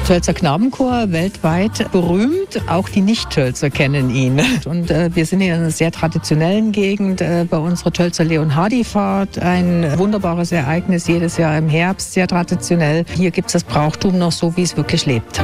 Tölzer Knabenchor, weltweit berühmt. Auch die Nicht-Tölzer kennen ihn. Und wir sind hier in einer sehr traditionellen Gegend. Bei unserer Tölzer Leonhardi-Fahrt ein wunderbares Ereignis jedes Jahr im Herbst, sehr traditionell. Hier gibt es das Brauchtum noch so, wie es wirklich lebt.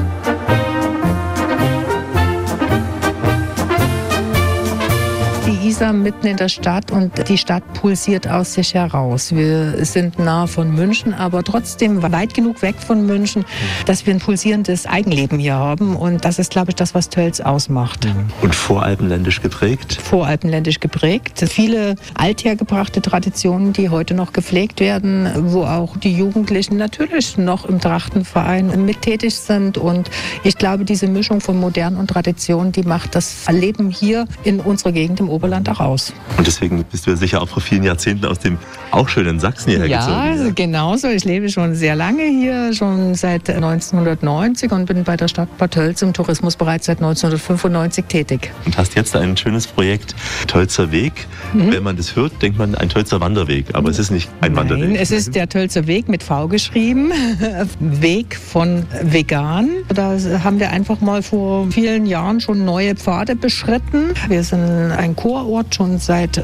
Isar mitten in der Stadt und die Stadt pulsiert aus sich heraus. Wir sind nah von München, aber trotzdem weit genug weg von München, dass wir ein pulsierendes Eigenleben hier haben. Und das ist, glaube ich, das, was Tölz ausmacht. Und voralpenländisch geprägt? Voralpenländisch geprägt. Viele althergebrachte Traditionen, die heute noch gepflegt werden, wo auch die Jugendlichen natürlich noch im Trachtenverein mit tätig sind. Und ich glaube, diese Mischung von Modern und Tradition, die macht das Leben hier in unserer Gegend im Oberland auch aus. Und deswegen bist du ja sicher auch vor vielen Jahrzehnten aus dem auch schönen Sachsen hierher gezogen. Ja, genauso. Ich lebe schon sehr lange hier, schon seit 1990 und bin bei der Stadt Bad Tölz im Tourismus bereits seit 1995 tätig. Und hast jetzt ein schönes Projekt, Tölzer Weg. Wenn man das hört, denkt man ein Tölzer Wanderweg, aber es ist nicht ein Wanderweg. Nein, es ist der Tölzer Weg mit V geschrieben, Weg von vegan. Da haben wir einfach mal vor vielen Jahren schon neue Pfade beschritten. Wir sind ein Kurort schon seit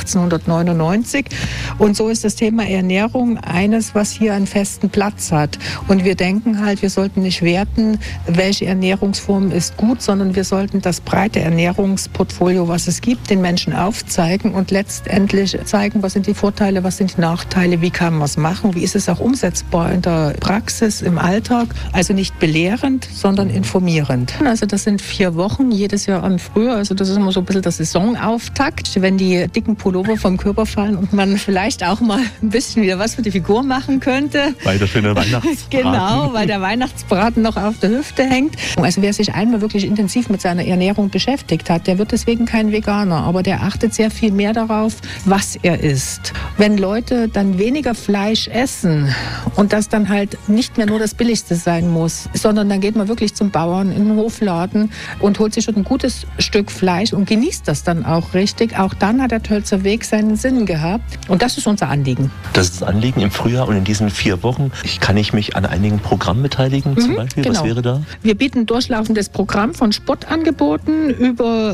1899 und so ist das Thema Ernährung eines, was hier einen festen Platz hat. Und wir denken halt, wir sollten nicht werten, welche Ernährungsform ist gut, sondern wir sollten das breite Ernährungsportfolio, was es gibt, den Menschen aufzeigen und letztendlich zeigen, was sind die Vorteile, was sind die Nachteile, wie kann man es machen, wie ist es auch umsetzbar in der Praxis, im Alltag. Also nicht belehrend, sondern informierend. Also das sind 4 Wochen, jedes Jahr am Frühjahr. Also das ist immer so ein bisschen der Saisonauftakt, wenn die dicken Pullover vom Körper fallen und man vielleicht auch mal ein bisschen wieder was für die Figur machen könnte. Weil der schöne Weihnachtsbraten. Genau, weil der Weihnachtsbraten noch auf der Hüfte hängt. Also wer sich einmal wirklich intensiv mit seiner Ernährung beschäftigt hat, der wird deswegen kein Veganer, aber der achtet sehr viel mehr darauf, was er isst. Wenn Leute dann weniger Fleisch essen und das dann halt nicht mehr nur das Billigste sein muss, sondern dann geht man wirklich zum Bauern in den Hofladen und holt sich schon ein gutes Stück Fleisch und genießt das dann auch richtig. Auch dann hat der Tölzer Weg seinen Sinn gehabt und das ist unser Anliegen. Das ist das Anliegen im Frühjahr und in diesen 4 Wochen. Kann ich mich an einigen Programmen beteiligen zum Beispiel? Genau. Was wäre da? Wir bieten ein durchlaufendes Programm von Sportangeboten über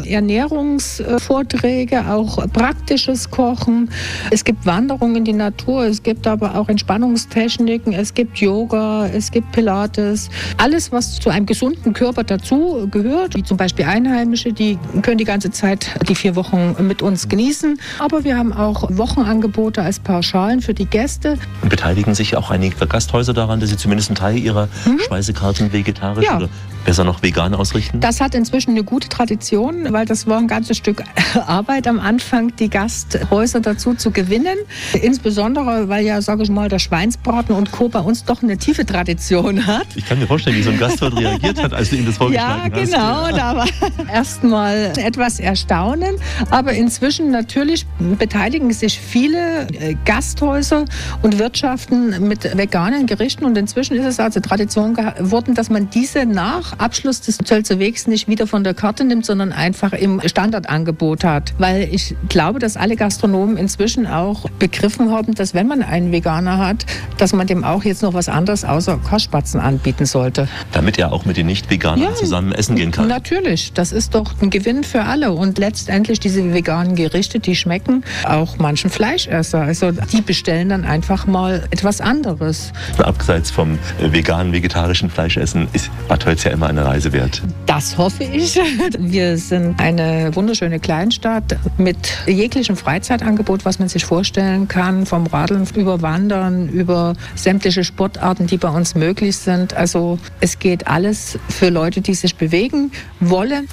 Ernährungsvorträge, auch praktisches Kochen. Es gibt Wanderungen in die Natur, es gibt aber auch Entspannungstechniken, es gibt Yoga, es gibt Pilates. Alles, was zu einem gesunden Körper dazu gehört, wie zum Beispiel Einheimische, die können die ganze Zeit die 4 Wochen mit uns genießen. Aber wir haben auch Wochenangebote als Pauschalen für die Gäste. Und beteiligen sich auch einige Gasthäuser daran, dass sie zumindest einen Teil ihrer Speisekarten vegetarisch oder besser noch vegan ausrichten? Das hat inzwischen eine gute Tradition, weil das war ein ganzes Stück Arbeit am Anfang, die Gasthäuser dazu zu gewinnen. Insbesondere, weil ja, sage ich mal, der Schweinsbraten und Co. bei uns doch eine tiefe Tradition hat. Ich kann mir vorstellen, wie so ein Gastwirt reagiert hat, als du ihm das vorgeschlagen hast. Ja, genau. Da war erstmal etwas Erstaunen. Aber inzwischen natürlich beteiligen sich viele Gasthäuser und Wirtschaften mit veganen Gerichten. Und inzwischen ist es also Tradition geworden, dass man diese nach Abschluss des Tölzer Wegs nicht wieder von der Karte nimmt, sondern einfach im Standardangebot hat. Weil ich glaube, dass alle Gastronomen inzwischen auch begriffen haben, dass wenn man einen Veganer hat, dass man dem auch jetzt noch was anderes außer Kochspatzen anbieten sollte. Damit er auch mit den Nicht-Veganern zusammen essen gehen kann. Natürlich, das ist doch ein Gewinn für alle. Und letztendlich diese veganen Gerichte, die schmecken auch manchen Fleischesser. Also die bestellen dann einfach mal etwas anderes. Abseits vom veganen, vegetarischen Fleischessen ist Bad Tölz ja immer eine Reise wert. Das hoffe ich. Wir sind eine wunderschöne Kleinstadt mit jeglichem Freizeitangebot, was man sich vorstellen kann. Vom Radeln über Wandern, über sämtliche Sportarten, die bei uns möglich sind. Also es geht alles für Leute, die sich bewegen wollen.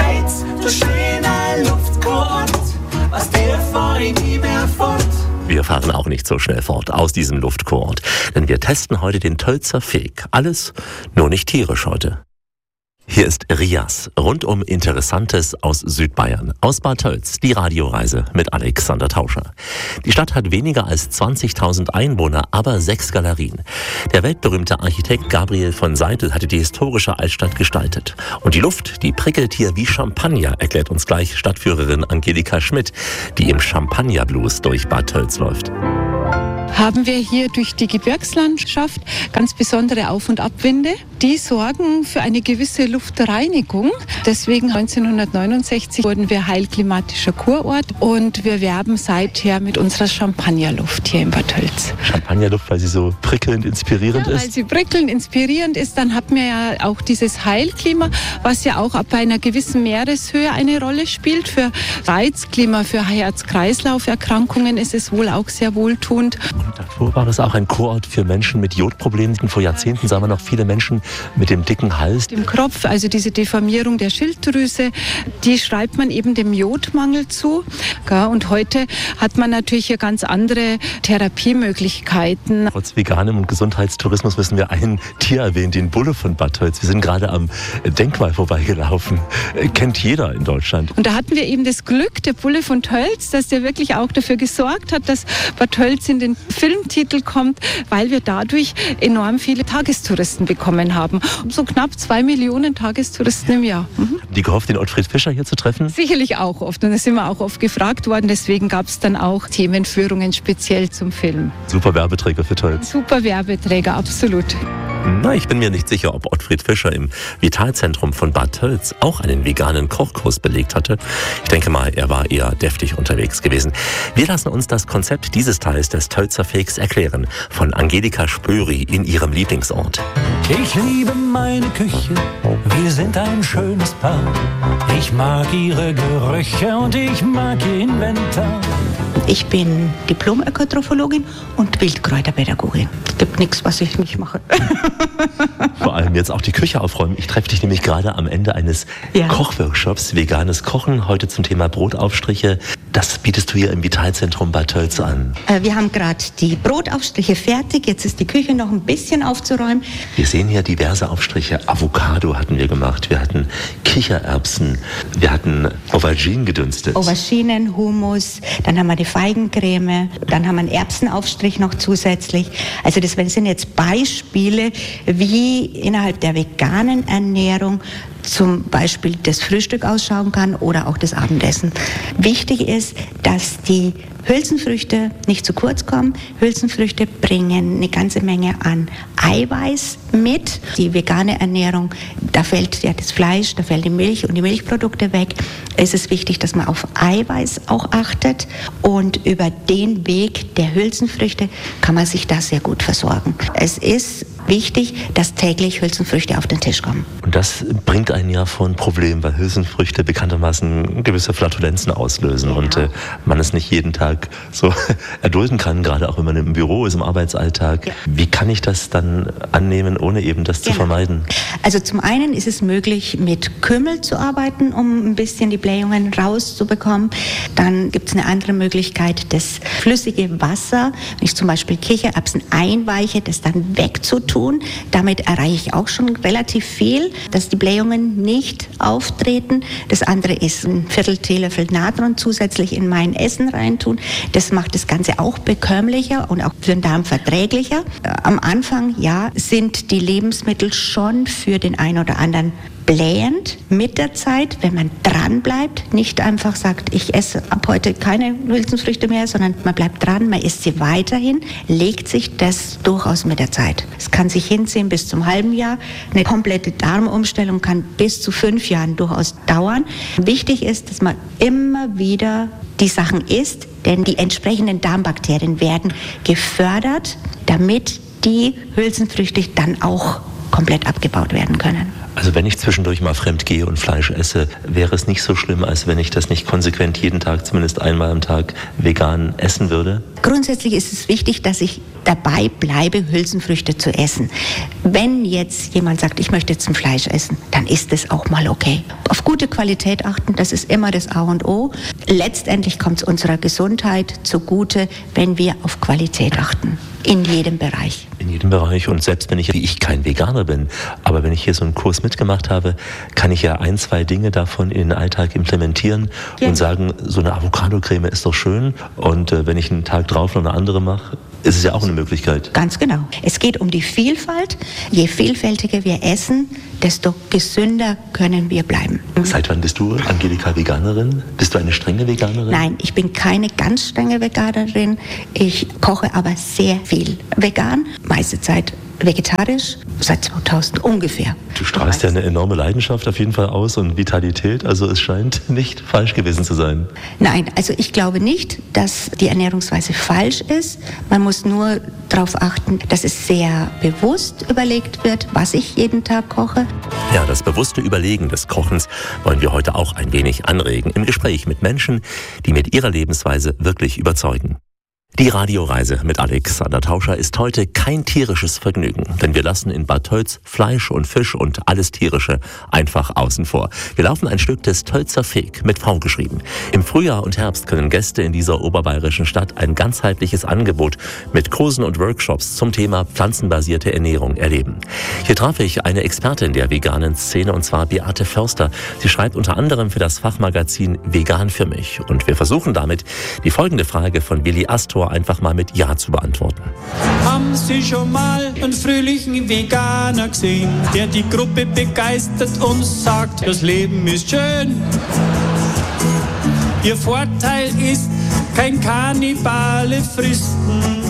Du schöner Luftkurort, was dir vorhin nie mehr fort. Wir fahren auch nicht so schnell fort aus diesem Luftkurort, denn wir testen heute den Tölzer Weg. Alles, nur nicht tierisch heute. Hier ist Rias, rundum Interessantes aus Südbayern. Aus Bad Tölz, die Radioreise mit Alexander Tauscher. Die Stadt hat weniger als 20.000 Einwohner, aber 6 Galerien. Der weltberühmte Architekt Gabriel von Seidel hatte die historische Altstadt gestaltet. Und die Luft, die prickelt hier wie Champagner, erklärt uns gleich Stadtführerin Angelika Schmidt, die im Champagner-Blues durch Bad Tölz läuft. haben wir hier durch die Gebirgslandschaft ganz besondere Auf- und Abwinde. Die sorgen für eine gewisse Luftreinigung. Deswegen 1969 wurden wir heilklimatischer Kurort und wir werben seither mit unserer Champagnerluft hier in Bad Tölz. Champagnerluft, weil sie so prickelnd inspirierend ist? Weil sie prickelnd inspirierend ist, dann hat man ja auch dieses Heilklima, was ja auch ab einer gewissen Meereshöhe eine Rolle spielt. Für Reizklima, für Herz-Kreislauf-Erkrankungen ist es wohl auch sehr wohltuend. Und davor war das auch ein Kurort für Menschen mit Jodproblemen. Vor Jahrzehnten sahen wir noch viele Menschen mit dem dicken Hals. Im Kopf, also diese Deformierung der Schilddrüse, die schreibt man eben dem Jodmangel zu. Und heute hat man natürlich hier ganz andere Therapiemöglichkeiten. Trotz veganem und Gesundheitstourismus müssen wir ein Tier erwähnen, den Bulle von Bad Tölz. Wir sind gerade am Denkmal vorbeigelaufen. Kennt jeder in Deutschland. Und da hatten wir eben das Glück, der Bulle von Tölz, dass der wirklich auch dafür gesorgt hat, dass Bad Tölz in den Filmtitel kommt, weil wir dadurch enorm viele Tagestouristen bekommen haben. So knapp 2 Millionen Tagestouristen im Jahr. Die gehofft, den Ottfried Fischer hier zu treffen? Sicherlich auch oft. Und da sind wir auch oft gefragt worden. Deswegen gab es dann auch Themenführungen speziell zum Film. Super Werbeträger für Tölz. Super Werbeträger, absolut. Na, ich bin mir nicht sicher, ob Ottfried Fischer im Vitalzentrum von Bad Tölz auch einen veganen Kochkurs belegt hatte. Ich denke mal, er war eher deftig unterwegs gewesen. Wir lassen uns das Konzept dieses Teils des Tölzer Feks erklären von Angelika Spöri in ihrem Lieblingsort. Ich liebe meine Küche, wir sind ein schönes Paar. Ich mag ihre Gerüche und ich mag ihr Inventar. Ich bin Diplom-Ökotrophologin und Wildkräuterpädagogin. Es gibt nichts, was ich nicht mache. Vor allem jetzt auch die Küche aufräumen. Ich treffe dich nämlich gerade am Ende eines Kochworkshops, veganes Kochen, heute zum Thema Brotaufstriche. Das bietest du hier im Vitalzentrum Bad Tölz an. Wir haben gerade die Brotaufstriche fertig. Jetzt ist die Küche noch ein bisschen aufzuräumen. Wir sehen hier diverse Aufstriche. Avocado hatten wir gemacht. Wir hatten Kichererbsen. Wir hatten Auberginen gedünstet. Auberginen, Hummus. Dann haben wir die Feigencreme. Dann haben wir einen Erbsenaufstrich noch zusätzlich. Also das sind jetzt Beispiele, wie innerhalb der veganen Ernährung zum Beispiel das Frühstück ausschauen kann oder auch das Abendessen. Wichtig ist, dass die Hülsenfrüchte nicht zu kurz kommen. Hülsenfrüchte bringen eine ganze Menge an Eiweiß mit. Die vegane Ernährung, da fällt ja das Fleisch, da fällt die Milch und die Milchprodukte weg. Es ist wichtig, dass man auf Eiweiß auch achtet und über den Weg der Hülsenfrüchte kann man sich da sehr gut versorgen. Es ist wichtig, dass täglich Hülsenfrüchte auf den Tisch kommen. Und das bringt einen ja vor ein Problem, weil Hülsenfrüchte bekanntermaßen gewisse Flatulenzen auslösen und man es nicht jeden Tag so erdulden kann, gerade auch wenn man im Büro ist, im Arbeitsalltag. Ja. Wie kann ich das dann annehmen, ohne eben das zu vermeiden? Also zum einen ist es möglich, mit Kümmel zu arbeiten, um ein bisschen die Blähungen rauszubekommen. Dann gibt es eine andere Möglichkeit, das flüssige Wasser, wenn ich zum Beispiel Kichererbsen einweiche, das dann wegzutun. Damit erreiche ich auch schon relativ viel, dass die Blähungen nicht auftreten. Das andere ist ein Viertel Teelöffel Natron zusätzlich in mein Essen reintun. Das macht das Ganze auch bekömmlicher und auch für den Darm verträglicher. Am Anfang, sind die Lebensmittel schon für den einen oder anderen blähend. Mit der Zeit, wenn man dran bleibt, nicht einfach sagt, ich esse ab heute keine Hülsenfrüchte mehr, sondern man bleibt dran, man isst sie weiterhin, legt sich das durchaus mit der Zeit. Es kann sich hinziehen bis zum halben Jahr. Eine komplette Darmumstellung kann bis zu 5 Jahren durchaus dauern. Wichtig ist, dass man immer wieder die Sachen isst, denn die entsprechenden Darmbakterien werden gefördert, damit die Hülsenfrüchte dann auch komplett abgebaut werden können. Also wenn ich zwischendurch mal fremd gehe und Fleisch esse, wäre es nicht so schlimm, als wenn ich das nicht konsequent jeden Tag, zumindest einmal am Tag, vegan essen würde? Grundsätzlich ist es wichtig, dass ich dabei bleibe, Hülsenfrüchte zu essen. Wenn jetzt jemand sagt, ich möchte jetzt ein Fleisch essen, dann ist das auch mal okay. Auf gute Qualität achten, das ist immer das A und O. Letztendlich kommt es unserer Gesundheit zugute, wenn wir auf Qualität achten. In jedem Bereich. In jedem Bereich. Und selbst wenn ich kein Veganer bin, aber wenn ich hier so einen Kurs mitgemacht habe, kann ich ja 1, 2 Dinge davon in den Alltag implementieren und sagen, so eine Avocado-Creme ist doch schön. Und wenn ich einen Tag drauf noch eine andere mache, ist es ja auch eine Möglichkeit. Ganz genau. Es geht um die Vielfalt. Je vielfältiger wir essen, desto gesünder können wir bleiben. Seit wann bist du, Angelika, Veganerin? Bist du eine strenge Veganerin? Nein, ich bin keine ganz strenge Veganerin. Ich koche aber sehr viel vegan, meiste Zeit vegetarisch, seit 2000 ungefähr. Du strahlst ja eine enorme Leidenschaft auf jeden Fall aus und Vitalität, also es scheint nicht falsch gewesen zu sein. Nein, also ich glaube nicht, dass die Ernährungsweise falsch ist. Man muss nur darauf achten, dass es sehr bewusst überlegt wird, was ich jeden Tag koche. Ja, das bewusste Überlegen des Kochens wollen wir heute auch ein wenig anregen im Gespräch mit Menschen, die mit ihrer Lebensweise wirklich überzeugen. Die Radioreise mit Alexander Tauscher ist heute kein tierisches Vergnügen, denn wir lassen in Bad Tölz Fleisch und Fisch und alles Tierische einfach außen vor. Wir laufen ein Stück des Tölzer Feg, mit V geschrieben. Im Frühjahr und Herbst können Gäste in dieser oberbayerischen Stadt ein ganzheitliches Angebot mit Kursen und Workshops zum Thema pflanzenbasierte Ernährung erleben. Hier traf ich eine Expertin der veganen Szene, und zwar Beate Förster. Sie schreibt unter anderem für das Fachmagazin Vegan für mich. Und wir versuchen damit, die folgende Frage von Willi Astor einfach mal mit Ja zu beantworten. Haben Sie schon mal einen fröhlichen Veganer gesehen, der die Gruppe begeistert und sagt, das Leben ist schön? Ihr Vorteil ist, kein Kannibale fristen.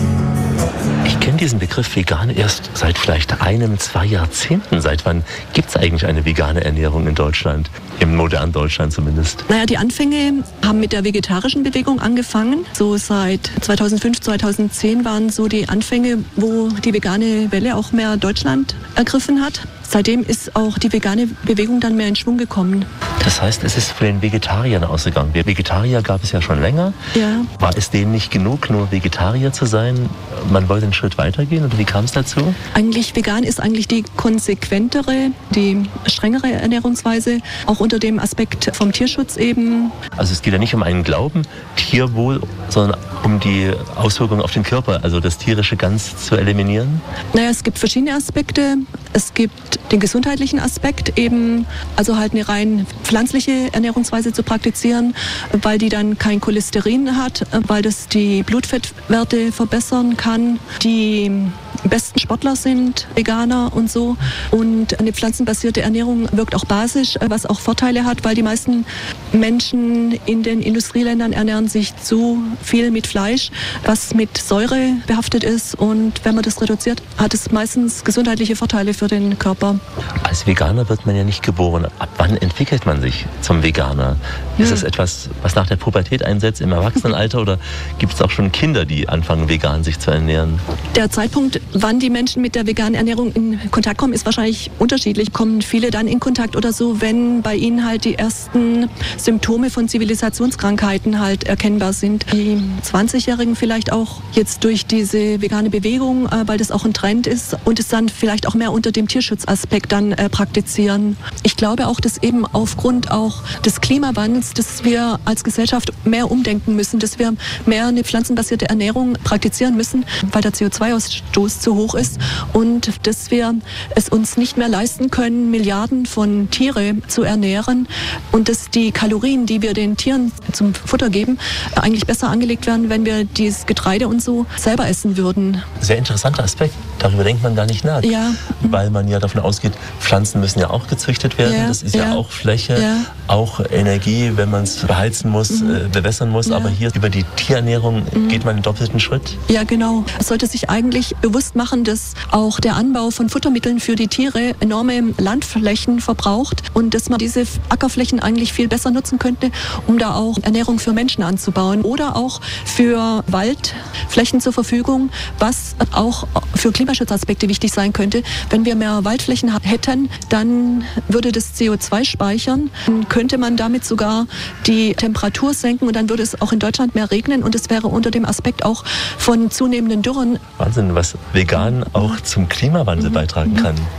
Ich kenne diesen Begriff vegan erst seit vielleicht 1-2 Jahrzehnten. Seit wann gibt es eigentlich eine vegane Ernährung in Deutschland? Im modernen Deutschland zumindest. Naja, die Anfänge haben mit der vegetarischen Bewegung angefangen. So seit 2005, 2010 waren so die Anfänge, wo die vegane Welle auch mehr Deutschland ergriffen hat. Seitdem ist auch die vegane Bewegung dann mehr in Schwung gekommen. Das heißt, es ist von den Vegetariern ausgegangen. Vegetarier gab es ja schon länger. Ja. War es denen nicht genug, nur Vegetarier zu sein? Man wollte einen Schritt weitergehen, oder wie kam es dazu? Eigentlich vegan ist eigentlich die konsequentere, die strengere Ernährungsweise, auch unter dem Aspekt vom Tierschutz eben. Also es geht ja nicht um einen Glauben, Tierwohl, sondern um die Auswirkungen auf den Körper, also das Tierische ganz zu eliminieren? Naja, es gibt verschiedene Aspekte. Es gibt den gesundheitlichen Aspekt eben, also halt eine rein pflanzliche Ernährungsweise zu praktizieren, weil die dann kein Cholesterin hat, weil das die Blutfettwerte verbessern kann. Die besten Sportler sind Veganer und so. Und eine pflanzenbasierte Ernährung wirkt auch basisch, was auch Vorteile hat, weil die meisten Menschen in den Industrieländern ernähren sich zu viel mit Fleisch, was mit Säure behaftet ist. Und wenn man das reduziert, hat es meistens gesundheitliche Vorteile für den Körper. Als Veganer wird man ja nicht geboren. Ab wann entwickelt man sich zum Veganer? Ist das etwas, was nach der Pubertät einsetzt, im Erwachsenenalter, oder gibt es auch schon Kinder, die anfangen, vegan sich zu ernähren? Der Zeitpunkt, wann die Menschen mit der veganen Ernährung in Kontakt kommen, ist wahrscheinlich unterschiedlich. Kommen viele dann in Kontakt oder so, wenn bei ihnen halt die ersten Symptome von Zivilisationskrankheiten halt erkennbar sind. Die 20-Jährigen vielleicht auch jetzt durch diese vegane Bewegung, weil das auch ein Trend ist, und es dann vielleicht auch mehr unter dem Tierschutzaspekt dann praktizieren. Ich glaube auch, dass eben aufgrund auch des Klimawandels, dass wir als Gesellschaft mehr umdenken müssen, dass wir mehr eine pflanzenbasierte Ernährung praktizieren müssen, weil der CO2-Ausstoß zu hoch ist, und dass wir es uns nicht mehr leisten können, Milliarden von Tiere zu ernähren, und dass die Kalorien, die wir den Tieren zum Futter geben, eigentlich besser angelegt werden, wenn wir dieses Getreide und so selber essen würden. Sehr interessanter Aspekt. Darüber denkt man gar nicht nach. Ja. Weil man ja davon ausgeht, Pflanzen müssen ja auch gezüchtet werden. Ja. Das ist ja auch Fläche, auch Energie, wenn man es beheizen muss, bewässern muss. Aber hier über die Tierernährung geht man einen doppelten Schritt. Ja, genau. Es sollte sich eigentlich bewusst machen, dass auch der Anbau von Futtermitteln für die Tiere enorme Landflächen verbraucht und dass man diese Ackerflächen eigentlich viel besser nutzen könnte, um da auch Ernährung für Menschen anzubauen oder auch für Waldflächen zur Verfügung, was auch für Klimaschutzaspekte wichtig sein könnte. Wenn wir mehr Waldflächen hätten, dann würde das CO2 speichern, dann könnte man damit sogar die Temperatur senken, und dann würde es auch in Deutschland mehr regnen, und es wäre unter dem Aspekt auch von zunehmenden Dürren. Wahnsinn, was vegan auch zum Klimawandel beitragen kann.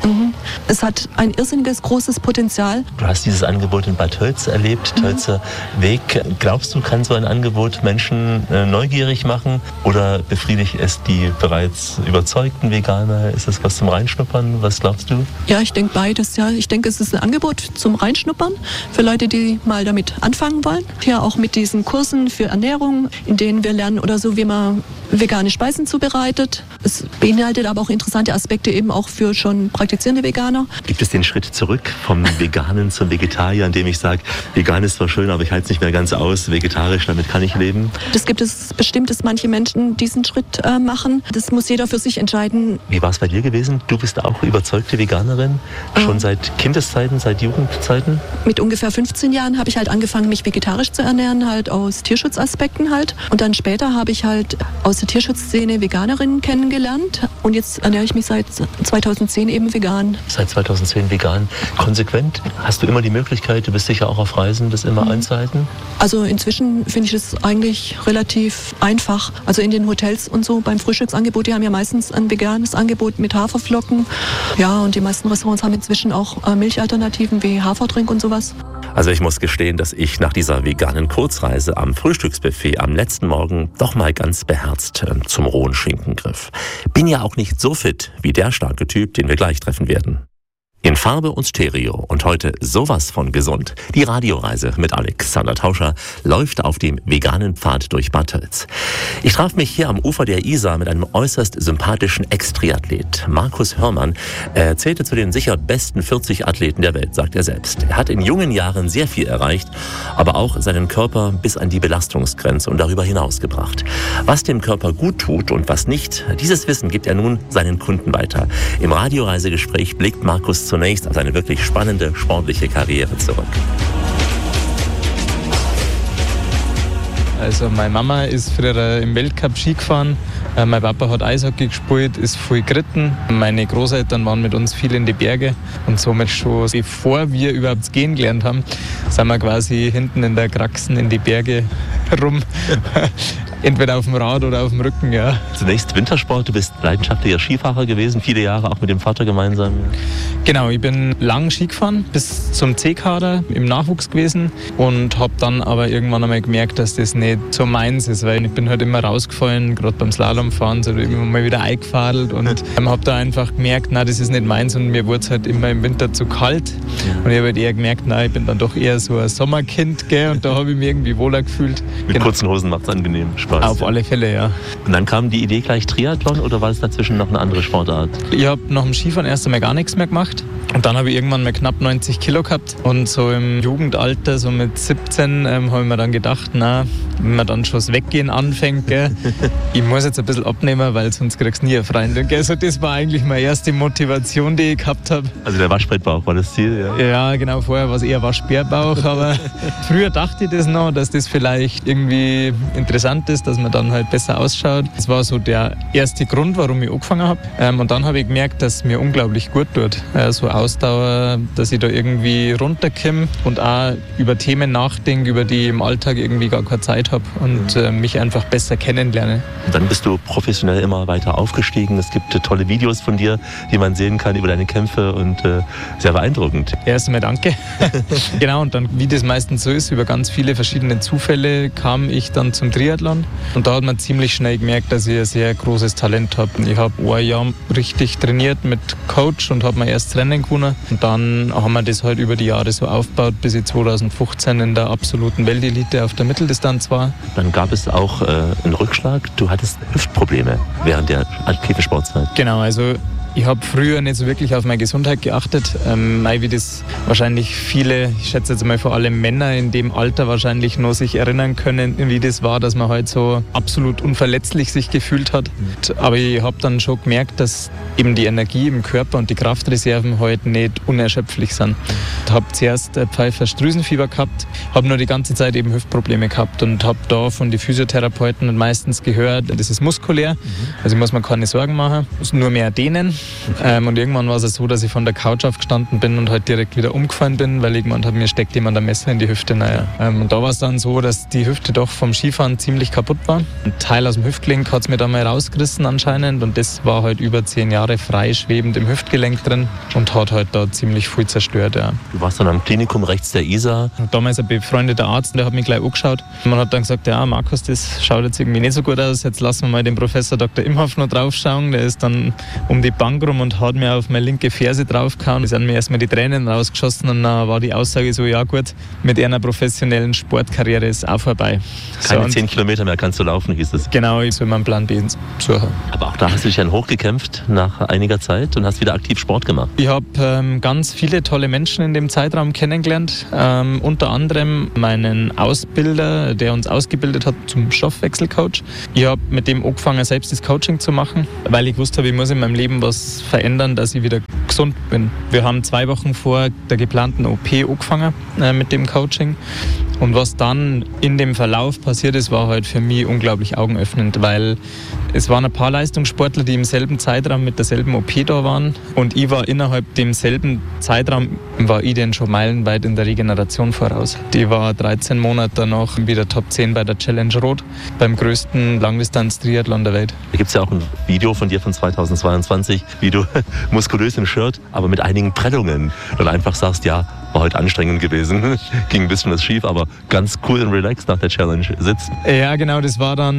Es hat ein irrsinniges, großes Potenzial. Du hast dieses Angebot in Bad Tölz erlebt, Tölzer Weg. Glaubst du, kann so ein Angebot Menschen neugierig machen oder befriedigt es die bereits überzeugten Veganer? Ist das was zum Reinschnuppern? Was glaubst du? Ja, ich denke beides. Ja. Ich denke, es ist ein Angebot zum Reinschnuppern für Leute, die mal damit anfangen wollen. Ja, auch mit diesen Kursen für Ernährung, in denen wir lernen oder so, wie man vegane Speisen zubereitet. Es beinhaltet aber auch interessante Aspekte eben auch für schon praktizierende Veganer. Gibt es den Schritt zurück vom Veganen zum Vegetarier, indem ich sage, vegan ist zwar schön, aber ich halte es nicht mehr ganz aus, vegetarisch, damit kann ich leben? Das gibt es bestimmt, dass manche Menschen diesen Schritt machen. Das muss jeder für sich entscheiden. Wie war es bei dir gewesen? Du bist auch überzeugte Veganerin, schon seit Kindeszeiten, seit Jugendzeiten? Mit ungefähr 15 Jahren habe ich halt angefangen, mich vegetarisch zu ernähren, halt aus Tierschutzaspekten halt. Und dann später habe ich halt aus der Tierschutzszene Veganerinnen kennengelernt. Und jetzt ernähre ich mich seit 2010 eben vegan. Seit 2010 vegan. Konsequent? Hast du immer die Möglichkeit, du bist sicher auch auf Reisen, das immer einzuhalten? Also inzwischen finde ich es eigentlich relativ einfach. Also in den Hotels und so beim Frühstücksangebot, die haben ja meistens ein veganes Angebot mit Haferflocken. Ja, und die meisten Restaurants haben inzwischen auch Milchalternativen wie Haferdrink und sowas. Also ich muss gestehen, dass ich nach dieser veganen Kurzreise am Frühstücksbuffet am letzten Morgen doch mal ganz beherzt zum rohen Schinken griff. Bin ja auch nicht so fit wie der starke Typ, den wir gleich treffen werden. In Farbe und Stereo und heute sowas von gesund. Die Radioreise mit Alexander Tauscher läuft auf dem veganen Pfad durch Bad Tölz. Ich traf mich hier am Ufer der Isar mit einem äußerst sympathischen Ex-Triathlet. Markus Hörmann zählte zu den sicher besten 40 Athleten der Welt, sagt er selbst. Er hat in jungen Jahren sehr viel erreicht, aber auch seinen Körper bis an die Belastungsgrenze und darüber hinaus gebracht. Was dem Körper gut tut und was nicht, dieses Wissen gibt er nun seinen Kunden weiter. Im Radioreisegespräch blickt Markus zunächst auf eine wirklich spannende sportliche Karriere zurück. Also meine Mama ist früher im Weltcup Ski gefahren, mein Papa hat Eishockey gespielt, ist viel geritten. Meine Großeltern waren mit uns viel in die Berge und somit schon bevor wir überhaupt gehen gelernt haben, sind wir quasi hinten in der Kraxen in die Berge rum. Entweder auf dem Rad oder auf dem Rücken, ja. Zunächst Wintersport, du bist leidenschaftlicher Skifahrer gewesen, viele Jahre auch mit dem Vater gemeinsam. Genau, ich bin lang Ski gefahren, bis zum C-Kader im Nachwuchs gewesen und habe dann aber irgendwann einmal gemerkt, dass das nicht so meins ist, weil ich bin halt immer rausgefallen, gerade beim Slalomfahren, so immer mal wieder eingefadelt und habe da einfach gemerkt, nein, das ist nicht meins und mir wurde es halt immer im Winter zu kalt. Und ich habe halt eher gemerkt, nein, ich bin dann doch eher so ein Sommerkind, gell, und da habe ich mich irgendwie wohler gefühlt. Mit kurzen Hosen macht es angenehm Spaß. Auf alle Fälle, ja. Und dann kam die Idee gleich Triathlon oder war es dazwischen noch eine andere Sportart? Ich habe nach dem Skifahren erst einmal gar nichts mehr gemacht. Und dann habe ich irgendwann mal knapp 90 Kilo gehabt. Und so im Jugendalter, so mit 17, habe ich mir dann gedacht, na, wenn man dann schon das Weggehen anfängt, gell, ich muss jetzt ein bisschen abnehmen, weil sonst kriegst du nie einen Freund. Und, so, das war eigentlich meine erste Motivation, die ich gehabt habe. Also der Waschbrettbauch war das Ziel, ja? Ja, genau. Vorher war es eher Waschbärbauch. Aber früher dachte ich das noch, dass das vielleicht irgendwie interessant ist, dass man dann halt besser ausschaut. Das war so der erste Grund, warum ich angefangen habe. Und dann habe ich gemerkt, dass es mir unglaublich gut tut. So Ausdauer, dass ich da irgendwie runterkomme und auch über Themen nachdenke, über die ich im Alltag irgendwie gar keine Zeit habe und mich einfach besser kennenlerne. Und dann bist du professionell immer weiter aufgestiegen. Es gibt tolle Videos von dir, die man sehen kann über deine Kämpfe und sehr beeindruckend. Erst einmal danke. Genau, und dann, wie das meistens so ist, über ganz viele verschiedene Zufälle kam ich dann zum Triathlon. Und da hat man ziemlich schnell gemerkt, dass ich ein sehr großes Talent habe. Ich habe ein Jahr richtig trainiert mit Coach und habe mein erstes Rennen gewonnen. Und dann haben wir das halt über die Jahre so aufgebaut, bis ich 2015 in der absoluten Weltelite auf der Mitteldistanz war. Dann gab es auch einen Rückschlag. Du hattest Hüftprobleme während der aktiven Sportzeit. Genau, also ich habe früher nicht so wirklich auf meine Gesundheit geachtet, wie das wahrscheinlich viele, ich schätze jetzt mal vor allem Männer in dem Alter wahrscheinlich noch sich erinnern können, wie das war, dass man halt so absolut unverletzlich sich gefühlt hat. Aber ich habe dann schon gemerkt, dass eben die Energie im Körper und die Kraftreserven halt nicht unerschöpflich sind. Ich habe zuerst Pfeiffer's Drüsenfieber gehabt, habe nur die ganze Zeit eben Hüftprobleme gehabt und habe da von den Physiotherapeuten meistens gehört, das ist muskulär, also muss man keine Sorgen machen, muss nur mehr dehnen. Und irgendwann war es so, dass ich von der Couch aufgestanden bin und halt direkt wieder umgefallen bin, weil ich gemeint habe, mir steckt jemand ein Messer in die Hüfte. Und da war es dann so, dass die Hüfte doch vom Skifahren ziemlich kaputt war. Ein Teil aus dem Hüftgelenk hat es mir da mal rausgerissen anscheinend und das war halt über 10 Jahre freischwebend im Hüftgelenk drin und hat halt da ziemlich viel zerstört. Ja. Du warst dann am Klinikum rechts der Isar. Und damals ein befreundeter Arzt, der hat mich gleich angeschaut. Man hat dann gesagt, ja Markus, das schaut jetzt irgendwie nicht so gut aus, jetzt lassen wir mal den Professor Dr. Imhoff noch draufschauen. Der ist dann um die Bank rum und hat mir auf meine linke Ferse draufgehauen. Da sind mir erstmal die Tränen rausgeschossen und dann war die Aussage so, ja gut, mit einer professionellen Sportkarriere ist auch vorbei. Keine 10 Kilometer mehr kannst du laufen, hieß es. Genau, ich soll meinen Plan B suchen. Aber auch da hast du dich dann hochgekämpft nach einiger Zeit und hast wieder aktiv Sport gemacht. Ich habe ganz viele tolle Menschen in dem Zeitraum kennengelernt. Unter anderem meinen Ausbilder, der uns ausgebildet hat zum Stoffwechselcoach. Ich habe mit dem angefangen, selbst das Coaching zu machen, weil ich wusste, ich muss in meinem Leben was verändern, dass ich wieder gesund bin. Wir haben 2 Wochen vor der geplanten OP angefangen mit dem Coaching. Und was dann in dem Verlauf passiert ist, war halt für mich unglaublich augenöffnend, weil es waren ein paar Leistungssportler, die im selben Zeitraum mit derselben OP da waren und ich war innerhalb demselben Zeitraum, war ich denn schon meilenweit in der Regeneration voraus. Ich war 13 Monate danach wieder Top 10 bei der Challenge Rot, beim größten Langdistanz-Triathlon der Welt. Da gibt es ja auch ein Video von dir von 2022, wie du muskulös im Shirt, aber mit einigen Prellungen dann einfach sagst, ja, war heute anstrengend gewesen, ging ein bisschen was schief, aber ganz cool und relaxed nach der Challenge sitzt. Ja genau, das war dann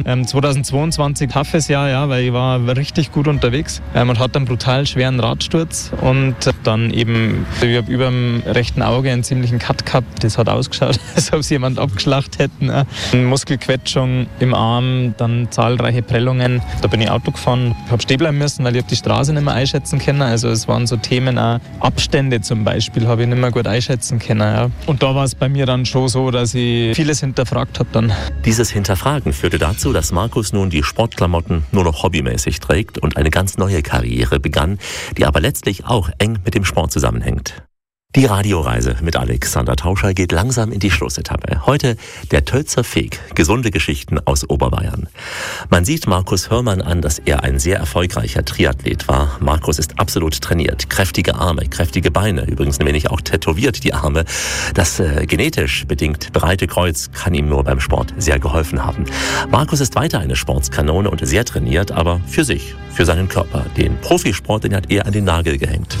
2022 toughes Jahr, ja, weil ich war richtig gut unterwegs und hatte einen brutal schweren Radsturz und dann eben, ich habe über dem rechten Auge einen ziemlichen Cut gehabt, das hat ausgeschaut, als ob es jemand abgeschlacht hätten. Eine Muskelquetschung im Arm, dann zahlreiche Prellungen. Da bin ich Auto gefahren, habe stehen bleiben müssen, weil ich die Straße nicht mehr einschätzen können. Also es waren so Themen, auch Abstände zum Beispiel, habe ich nicht mehr gut einschätzen können. Ja. Und da war es bei mir dann schon so, dass ich vieles hinterfragt habe dann. Dieses Hinterfragen führte dazu, dass Markus nun die Sportklamotten nur noch hobbymäßig trägt und eine ganz neue Karriere begann, die aber letztlich auch eng mit dem Sport zusammenhängt. Die Radioreise mit Alexander Tauscher geht langsam in die Schlussetappe. Heute der Tölzer Feg, gesunde Geschichten aus Oberbayern. Man sieht Markus Hörmann an, dass er ein sehr erfolgreicher Triathlet war. Markus ist absolut trainiert, kräftige Arme, kräftige Beine, übrigens ein wenig auch tätowiert die Arme. Das genetisch bedingt breite Kreuz kann ihm nur beim Sport sehr geholfen haben. Markus ist weiter eine Sportskanone und sehr trainiert, aber für sich, für seinen Körper. Den Profisport, den hat er an den Nagel gehängt.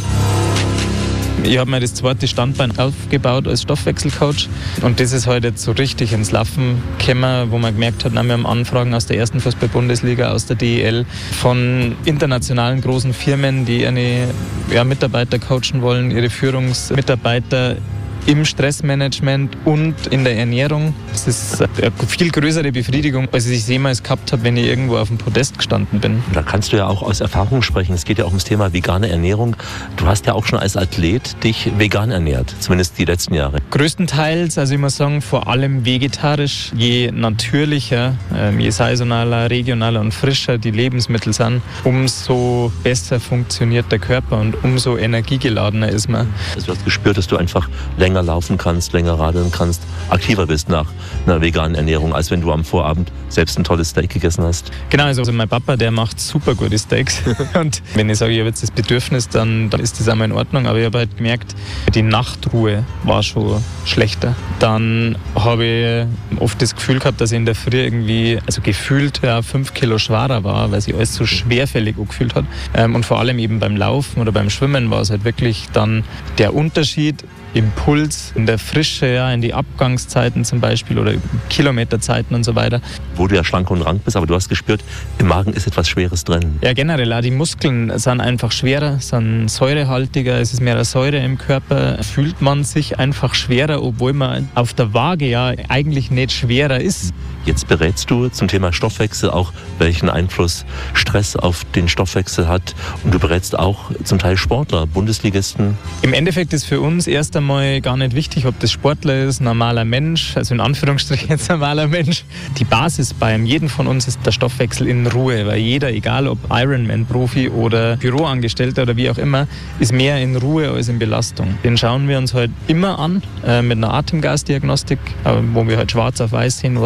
Ich habe mir das zweite Standbein aufgebaut als Stoffwechselcoach und das ist heute jetzt so richtig ins Laufen gekommen, wo man gemerkt hat, wir haben Anfragen aus der ersten Fußball-Bundesliga, aus der DEL, von internationalen großen Firmen, die eine Mitarbeiter coachen wollen, ihre Führungsmitarbeiter im Stressmanagement und in der Ernährung. Das ist eine viel größere Befriedigung, als ich jemals gehabt habe, wenn ich irgendwo auf dem Podest gestanden bin. Da kannst du ja auch aus Erfahrung sprechen. Es geht ja auch ums Thema vegane Ernährung. Du hast ja auch schon als Athlet dich vegan ernährt, zumindest die letzten Jahre. Größtenteils, also ich muss sagen, vor allem vegetarisch. Je natürlicher, je saisonaler, regionaler und frischer die Lebensmittel sind, umso besser funktioniert der Körper und umso energiegeladener ist man. Also du hast gespürt, dass du einfach länger laufen kannst, länger radeln kannst, aktiver bist nach einer veganen Ernährung, als wenn du am Vorabend selbst ein tolles Steak gegessen hast. Genau, also mein Papa, der macht super gute Steaks und wenn ich sage, ich habe jetzt das Bedürfnis, dann ist das auch mal in Ordnung, aber ich habe halt gemerkt, die Nachtruhe war schon schlechter. Dann habe ich oft das Gefühl gehabt, dass ich in der Früh irgendwie, also gefühlt 5 Kilo schwerer war, weil sich alles so schwerfällig angefühlt hat. Und vor allem eben beim Laufen oder beim Schwimmen war es halt wirklich dann der Unterschied, Impuls in der Frische, ja, in die Abgangszeiten zum Beispiel oder Kilometerzeiten und so weiter. Wo du ja schlank und rank bist, aber du hast gespürt, im Magen ist etwas Schweres drin. Ja, generell, auch die Muskeln sind einfach schwerer, sind säurehaltiger, es ist mehr Säure im Körper. Fühlt man sich einfach schwerer, obwohl man auf der Waage ja eigentlich nicht schwerer ist. Jetzt berätst du zum Thema Stoffwechsel auch, welchen Einfluss Stress auf den Stoffwechsel hat. Und du berätst auch zum Teil Sportler, Bundesligisten. Im Endeffekt ist für uns erst einmal gar nicht wichtig, ob das Sportler ist, normaler Mensch, also in Anführungsstrichen jetzt normaler Mensch. Die Basis bei jedem von uns ist der Stoffwechsel in Ruhe, weil jeder, egal ob Ironman-Profi oder Büroangestellter oder wie auch immer, ist mehr in Ruhe als in Belastung. Den schauen wir uns halt immer an mit einer Atemgasdiagnostik, wo wir halt schwarz auf weiß sehen, was gerade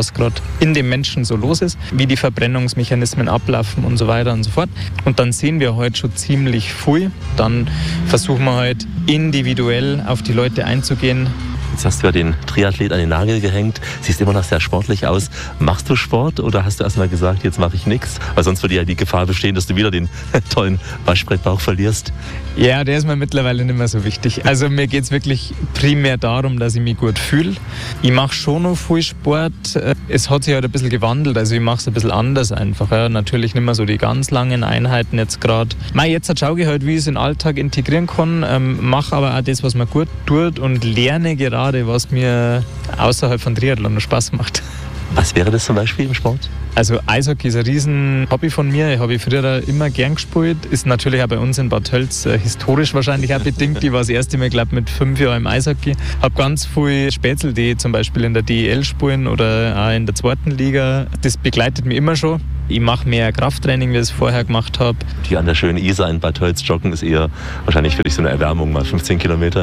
in dem Menschen so los ist, wie die Verbrennungsmechanismen ablaufen und so weiter und so fort. Und dann sehen wir heute schon ziemlich viel. Dann versuchen wir halt individuell auf die Leute einzugehen. Jetzt hast du ja den Triathlet an den Nagel gehängt, siehst immer noch sehr sportlich aus. Machst du Sport oder hast du erst mal gesagt, jetzt mache ich nichts? Weil sonst würde ja die Gefahr bestehen, dass du wieder den tollen Waschbrettbauch verlierst. Ja, der ist mir mittlerweile nicht mehr so wichtig. Also mir geht es wirklich primär darum, dass ich mich gut fühle. Ich mache schon noch viel Sport. Es hat sich halt ein bisschen gewandelt, also ich mache es ein bisschen anders einfach. Ja. Natürlich nicht mehr so die ganz langen Einheiten jetzt gerade. Jetzt schaue ich halt, wie ich es in den Alltag integrieren kann, mache aber auch das, was mir gut tut und lerne gerade, was mir außerhalb von Triathlon noch Spaß macht. Was wäre das zum Beispiel im Sport? Also Eishockey ist ein riesen Hobby von mir. Ich habe früher immer gern gespielt. Ist natürlich auch bei uns in Bad Tölz historisch wahrscheinlich auch bedingt. Ich war das erste Mal, glaube mit 5 Jahren im Eishockey. Habe ganz viele Spätzle, die zum Beispiel in der DEL spielen oder auch in der 2. Liga. Das begleitet mich immer schon. Ich mache mehr Krafttraining, wie ich es vorher gemacht habe. Hier an der schönen Isar in Bad Tölz joggen ist eher wahrscheinlich für dich so eine Erwärmung, mal 15 Kilometer.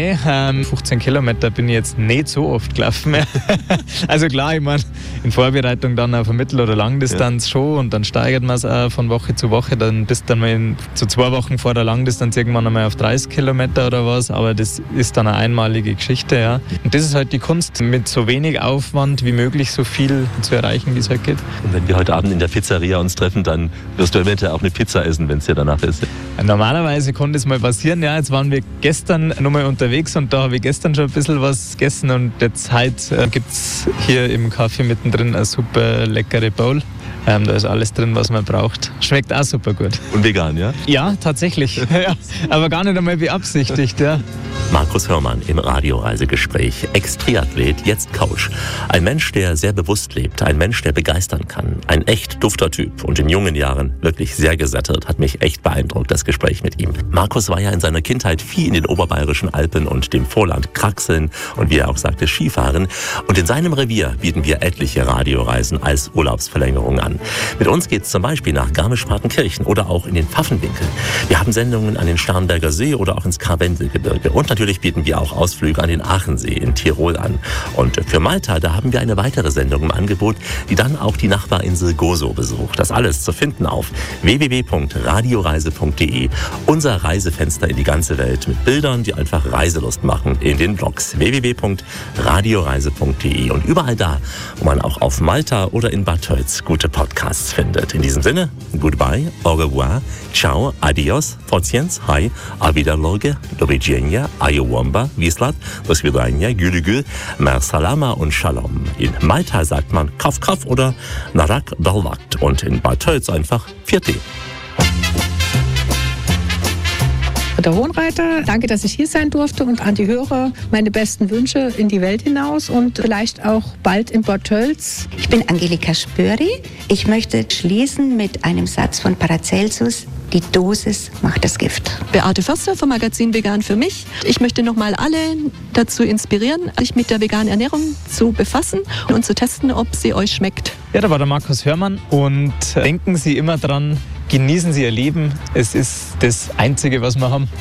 15 Kilometer bin ich jetzt nicht so oft gelaufen. Also klar, ich meine, in Vorbereitung dann auf eine Mittel- oder Langdistanz schon und dann steigert man es auch von Woche zu Woche. Dann bist du dann mal so 2 Wochen vor der Langdistanz irgendwann einmal auf 30 Kilometer oder was, aber das ist dann eine einmalige Geschichte. Ja. Und das ist halt die Kunst, mit so wenig Aufwand wie möglich so viel zu erreichen, wie es halt geht. Und wenn wir heute Abend in der Pizzeria uns treffen, dann wirst du eventuell auch eine Pizza essen, wenn es dir danach ist. Normalerweise konnte es mal passieren, ja, jetzt waren wir gestern nochmal unterwegs und da habe ich gestern schon ein bisschen was gegessen und jetzt heute gibt es hier im Kaffee mittendrin eine super leckere Bowl. Da ist alles drin, was man braucht. Schmeckt auch super gut. Und vegan, ja? Ja, tatsächlich. Ja, aber gar nicht einmal beabsichtigt, ja. Markus Hörmann im Radioreisegespräch. Ex-Triathlet, jetzt Coach. Ein Mensch, der sehr bewusst lebt. Ein Mensch, der begeistern kann. Ein echt dufter Typ. Und in jungen Jahren wirklich sehr gesättigt. Hat mich echt beeindruckt, das Gespräch mit ihm. Markus war ja in seiner Kindheit viel in den oberbayerischen Alpen und dem Vorland kraxeln und wie er auch sagte, Skifahren. Und in seinem Revier bieten wir etliche Radioreisen als Urlaubsverlängerung an. Mit uns geht's zum Beispiel nach Garmisch-Partenkirchen oder auch in den Pfaffenwinkel. Wir haben Sendungen an den Starnberger See oder auch ins Karwendelgebirge. Und natürlich bieten wir auch Ausflüge an den Aachensee in Tirol an. Und für Malta, da haben wir eine weitere Sendung im Angebot, die dann auch die Nachbarinsel Gozo besucht. Das alles zu finden auf www.radioreise.de. Unser Reisefenster in die ganze Welt mit Bildern, die einfach Reiselust machen in den Blogs www.radioreise.de. Und überall da, wo man auch auf Malta oder in Bad Tölz gute Podcasts findet. In diesem Sinne, goodbye, au revoir, ciao, adios, forciens, hi, a wiederloge, do widzenia, ayowamba, wislat, do svidania, gülügül, mer salama und shalom. In Malta sagt man kaf kaf oder narak dalwakt und in Bad Tölz einfach Vierte. Der Hohenreiter, danke, dass ich hier sein durfte und an die Hörer meine besten Wünsche in die Welt hinaus und vielleicht auch bald in Bad Tölz. Ich bin Angelika Spöri. Ich möchte schließen mit einem Satz von Paracelsus. Die Dosis macht das Gift. Beate Förster vom Magazin Vegan für mich. Ich möchte nochmal alle dazu inspirieren, sich mit der veganen Ernährung zu befassen und zu testen, ob sie euch schmeckt. Ja, da war der Markus Hörmann und denken Sie immer dran, genießen Sie Ihr Leben. Es ist das Einzige, was wir haben.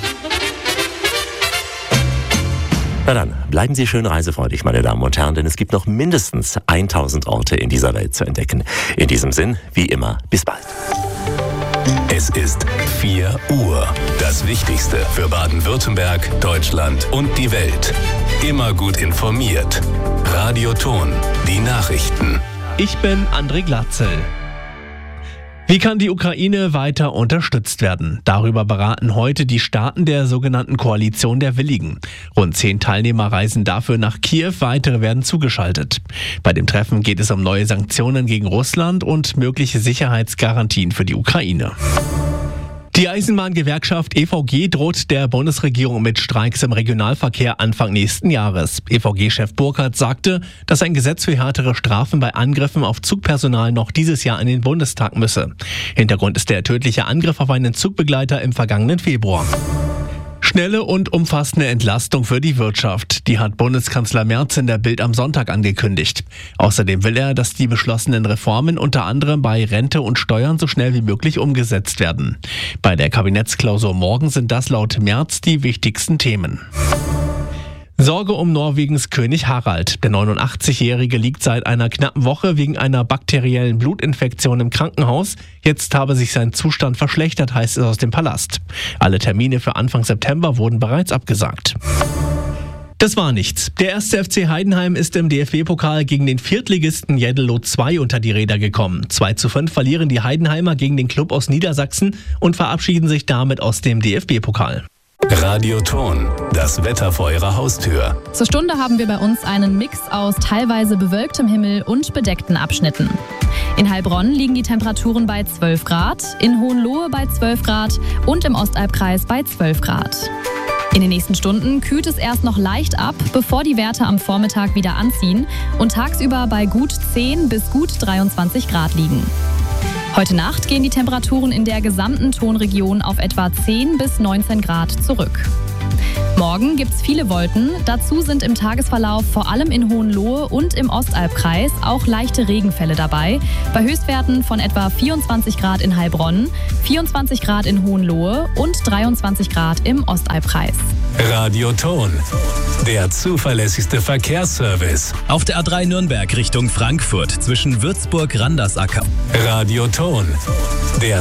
Na dann, bleiben Sie schön reisefreudig, meine Damen und Herren, denn es gibt noch mindestens 1000 Orte in dieser Welt zu entdecken. In diesem Sinn, wie immer, bis bald. Es ist 4 Uhr. Das Wichtigste für Baden-Württemberg, Deutschland und die Welt. Immer gut informiert. Radio Thon, die Nachrichten. Ich bin André Glatzel. Wie kann die Ukraine weiter unterstützt werden? Darüber beraten heute die Staaten der sogenannten Koalition der Willigen. Rund 10 Teilnehmer reisen dafür nach Kiew, weitere werden zugeschaltet. Bei dem Treffen geht es um neue Sanktionen gegen Russland und mögliche Sicherheitsgarantien für die Ukraine. Die Eisenbahngewerkschaft EVG droht der Bundesregierung mit Streiks im Regionalverkehr Anfang nächsten Jahres. EVG-Chef Burkhardt sagte, dass ein Gesetz für härtere Strafen bei Angriffen auf Zugpersonal noch dieses Jahr in den Bundestag müsse. Hintergrund ist der tödliche Angriff auf einen Zugbegleiter im vergangenen Februar. Schnelle und umfassende Entlastung für die Wirtschaft. Die hat Bundeskanzler Merz in der Bild am Sonntag angekündigt. Außerdem will er, dass die beschlossenen Reformen unter anderem bei Rente und Steuern so schnell wie möglich umgesetzt werden. Bei der Kabinettsklausur morgen sind das laut Merz die wichtigsten Themen. Sorge um Norwegens König Harald. Der 89-Jährige liegt seit einer knappen Woche wegen einer bakteriellen Blutinfektion im Krankenhaus. Jetzt habe sich sein Zustand verschlechtert, heißt es aus dem Palast. Alle Termine für Anfang September wurden bereits abgesagt. Das war nichts. Der 1. FC Heidenheim ist im DFB-Pokal gegen den Viertligisten Jeddelo 2 unter die Räder gekommen. 2:5 verlieren die Heidenheimer gegen den Klub aus Niedersachsen und verabschieden sich damit aus dem DFB-Pokal. Radio Ton, das Wetter vor Ihrer Haustür. Zur Stunde haben wir bei uns einen Mix aus teilweise bewölktem Himmel und bedeckten Abschnitten. In Heilbronn liegen die Temperaturen bei 12 Grad, in Hohenlohe bei 12 Grad und im Ostalbkreis bei 12 Grad. In den nächsten Stunden kühlt es erst noch leicht ab, bevor die Werte am Vormittag wieder anziehen und tagsüber bei gut 10 bis gut 23 Grad liegen. Heute Nacht gehen die Temperaturen in der gesamten Tonregion auf etwa 10 bis 19 Grad zurück. Morgen gibt es viele Wolken, dazu sind im Tagesverlauf vor allem in Hohenlohe und im Ostalbkreis auch leichte Regenfälle dabei, bei Höchstwerten von etwa 24 Grad in Heilbronn, 24 Grad in Hohenlohe und 23 Grad im Ostalbkreis. Radio Ton, der zuverlässigste Verkehrsservice. Auf der A3 Nürnberg Richtung Frankfurt zwischen Würzburg-Randersacker. Radio Ton, der